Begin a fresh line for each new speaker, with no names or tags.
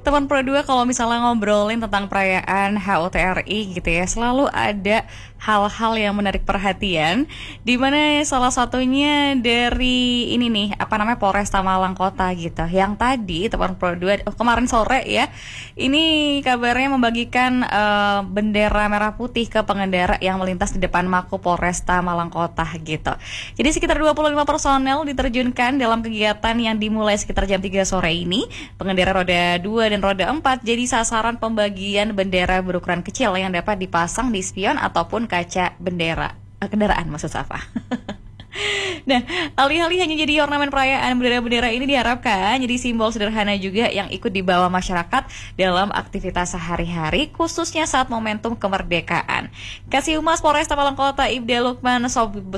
Teman Pro 2 kalau misalnya ngobrolin tentang perayaan HUT RI gitu ya, selalu ada hal-hal yang menarik perhatian, di mana salah satunya dari ini nih, Polresta Malang Kota gitu. Yang tadi teman Pro 2 kemarin sore ya, ini kabarnya membagikan bendera merah putih ke pengendara yang melintas di depan Mako Polresta Malang Kota gitu. Jadi sekitar 25 personel diterjunkan dalam kegiatan yang dimulai sekitar jam 3 sore ini. Pengendara roda 2 dan roda 4 jadi sasaran pembagian bendera berukuran kecil yang dapat dipasang di spion ataupun kaca kendaraan maksud apa. Nah, alih-alih hanya jadi ornamen perayaan, bendera-bendera ini diharapkan jadi simbol sederhana juga yang ikut dibawa masyarakat dalam aktivitas sehari-hari, khususnya saat momentum kemerdekaan. Kasih Humas Polresta Malang Kota Ibda Lukman